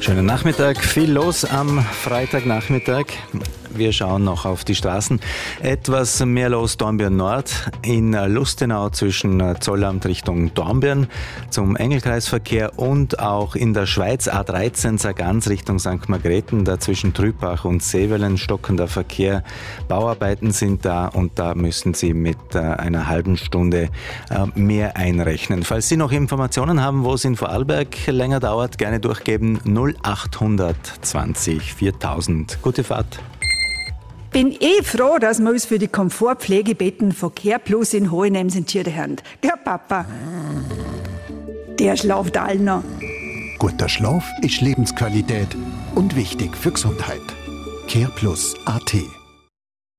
Schönen Nachmittag, viel los am Freitagnachmittag. Wir schauen noch auf die Straßen. Etwas mehr los Dornbirn Nord, in Lustenau zwischen Zollamt Richtung Dornbirn zum Engelkreisverkehr und auch in der Schweiz A13 Sargans Richtung St. Margrethen, da zwischen Trübach und Sevelen stockender Verkehr. Bauarbeiten sind da und da müssen Sie mit einer halben Stunde mehr einrechnen. Falls Sie noch Informationen haben, wo es in Vorarlberg länger dauert, gerne durchgeben 0820 4000. Gute Fahrt. Bin froh, dass wir uns für die Komfortpflegebetten von CarePlus in Hohenems entschieden haben. Gell, Papa? Der schlaft all noch. Guter Schlaf ist Lebensqualität und wichtig für Gesundheit. CarePlus.at